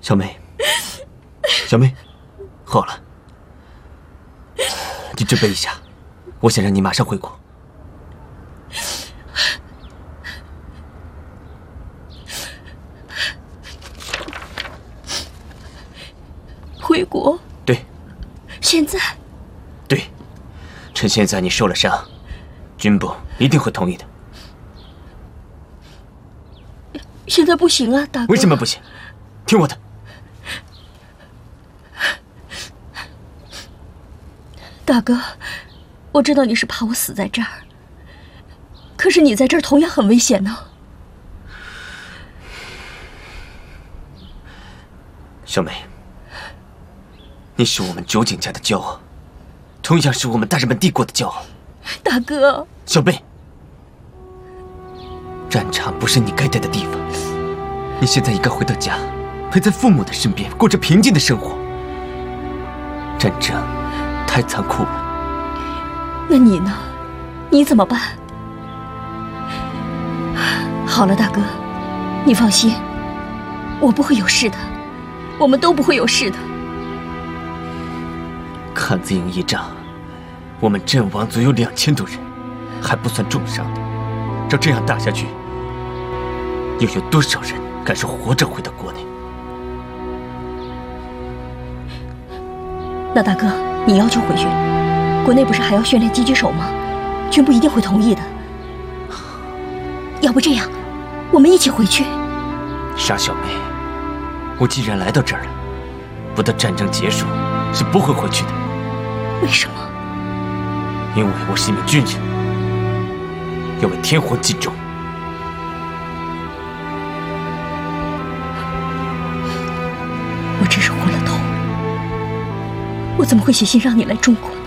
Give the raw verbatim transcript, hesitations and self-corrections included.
小梅，小梅，好了，你准备一下，我想让你马上回国。 回国？ 对。 现在？ 对，趁现在你受了伤，军部一定会同意的。 现在不行啊，大哥。 为什么不行？听我的。 大哥，我知道你是怕我死在这儿，可是你在这儿同样很危险呢。 小梅，你是我们九井家的骄傲，同样是我们大日本帝国的骄傲。 大哥， 小梅，战场不是你该待的地方，你现在应该回到家，陪在父母的身边，过着平静的生活。战争太残酷了。 那你呢？你怎么办？好了，大哥，你放心，我不会有事的，我们都不会有事的。 看字营一仗，我们阵亡足有两千多人，还不算重伤的。照这样打下去，又有多少人敢是活着回到国内？ 那大哥，你要求回去，国内不是还要训练狙击手吗？军部一定会同意的。要不这样，我们一起回去。 沙小梅，我既然来到这儿了，不到战争结束是不会回去的。 为什么？ 因为我是一名军人，要为天皇尽忠。 我真是昏了头，我怎么会写信让你来中国？